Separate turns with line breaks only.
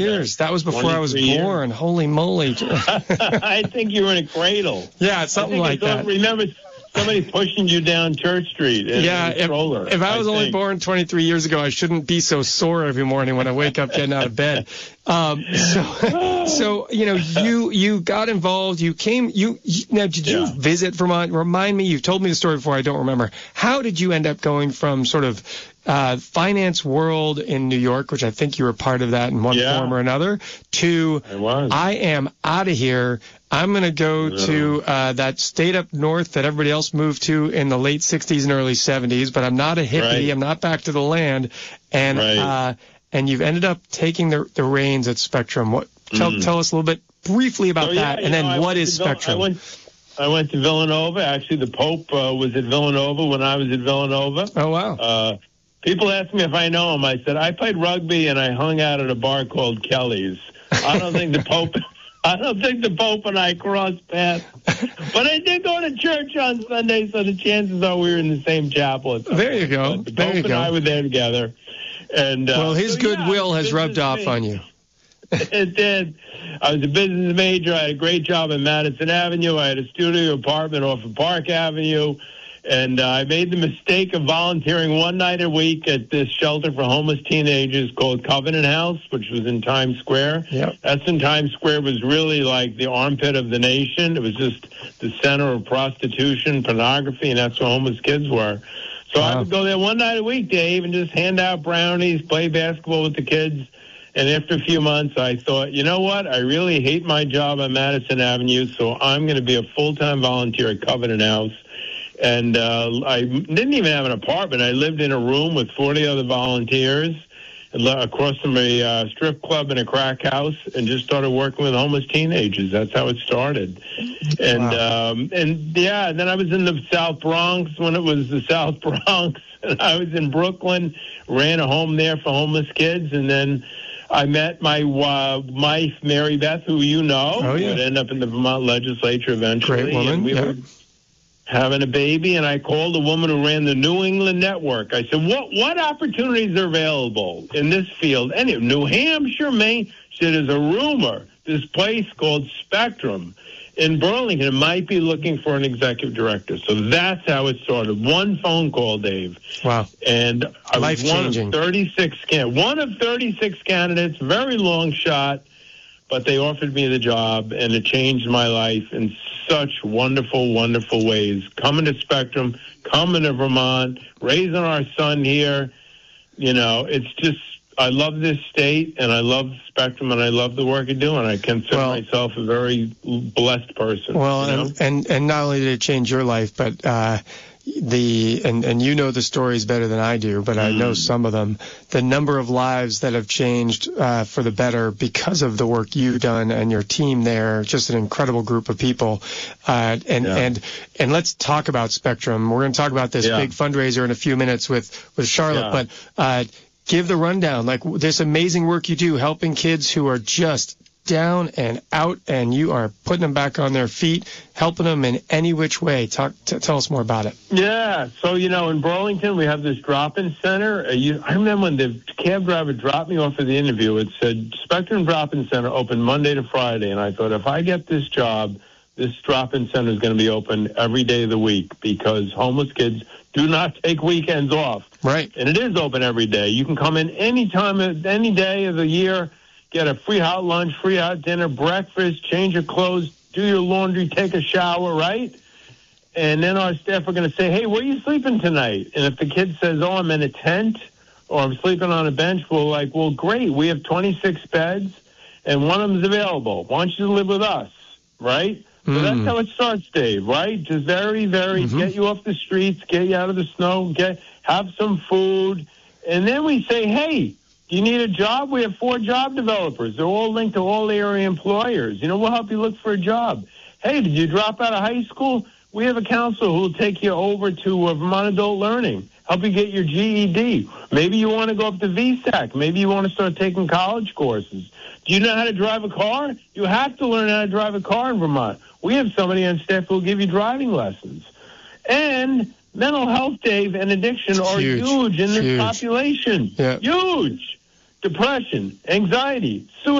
years. That was before I was born. Years. Holy moly.
I think you were in a cradle.
Yeah, something like that.
Remember somebody pushing you down Church Street in a stroller.
If I was only born 23 years ago, I shouldn't be so sore every morning when I wake up getting out of bed. So you got involved. You came. Now, did you visit Vermont? Remind me. You've told me the story before. I don't remember. How did you end up going from sort of finance world in New York, which I think you were part of that in one form or another, to I am out of here. I'm going to go to that state up north that everybody else moved to in the late 60s and early 70s, but I'm not a hippie. Right. I'm not back to the land. And you've ended up taking the reins at Spectrum. Tell us a little bit briefly about that, and then what is Spectrum?
I went to Villanova. Actually, the Pope was at Villanova when I was at Villanova.
Oh, wow.
People ask me if I know him. I said, I played rugby and I hung out at a bar called Kelly's. I don't think the Pope and I crossed paths. But I did go to church on Sunday, so the chances are we were in the same chapel.
There you go.
The Pope and I were there together. And
his goodwill has rubbed off on you.
It did. I was a business major. I had a great job in Madison Avenue. I had a studio apartment off of Park Avenue. And I made the mistake of volunteering one night a week at this shelter for homeless teenagers called Covenant House, which was in Times Square.
Yep.
That's in Times Square. Was really like the armpit of the nation. It was just the center of prostitution, pornography, and that's where homeless kids were. So I would go there one night a week, Dave, and just hand out brownies, play basketball with the kids. And after a few months, I thought, you know what? I really hate my job on Madison Avenue, so I'm going to be a full-time volunteer at Covenant House. And I didn't even have an apartment. I lived in a room with 40 other volunteers across from a strip club and a crack house, and just started working with homeless teenagers. That's how it started. And then I was in the South Bronx when it was the South Bronx. And I was in Brooklyn, ran a home there for homeless kids, and then I met my wife, Mary Beth, who you know, would end up in the Vermont legislature eventually.
Great woman.
And we were having a baby, and I called the woman who ran the New England Network. I said, what opportunities are available in this field? Anyway, New Hampshire, Maine. She said, there's a rumor, this place called Spectrum in Burlington might be looking for an executive director. So that's how it started. One phone call, Dave.
Wow.
And I was
Life-changing.
one of 36 candidates, very long shot, but they offered me the job, and it changed my life in such wonderful, wonderful ways. Coming to Spectrum, coming to Vermont, raising our son here, it's just, I love this state, and I love Spectrum, and I love the work I do, and I consider myself a very blessed person.
Well, and not only did it change your life, but and you know the stories better than I do, but I know some of them. The number of lives that have changed for the better because of the work you've done and your team there, just an incredible group of people. And let's talk about Spectrum. We're going to talk about this big fundraiser in a few minutes with Charlotte, but give the rundown, like this amazing work you do, helping kids who are just down and out, and you are putting them back on their feet, helping them in any which way. Tell us more about it.
Yeah, so, in Burlington, we have this drop-in center. I remember when the cab driver dropped me off for the interview, it said Spectrum Drop-in Center open Monday to Friday, and I thought, if I get this job, this drop-in center is going to be open every day of the week, because homeless kids do not take weekends off.
Right.
And it is open every day. You can come in any time, any day of the year, get a free hot lunch, free hot dinner, breakfast, change your clothes, do your laundry, take a shower, right? And then our staff are going to say, hey, where are you sleeping tonight? And if the kid says, oh, I'm in a tent or I'm sleeping on a bench, we're like, well, great. We have 26 beds and one of them is available. Why don't you live with us, right? So that's how it starts, Dave, right? Just very, very get you off the streets, get you out of the snow, have some food. And then we say, hey, you need a job? We have 4 job developers. They're all linked to all area employers. We'll help you look for a job. Hey, did you drop out of high school? We have a counselor who will take you over to Vermont Adult Learning, help you get your GED. Maybe you want to go up to VSAC. Maybe you want to start taking college courses. Do you know how to drive a car? You have to learn how to drive a car in Vermont. We have somebody on staff who will give you driving lessons. And mental health, Dave, and addiction are huge in this population.
Yeah.
Huge. depression, anxiety, suicide.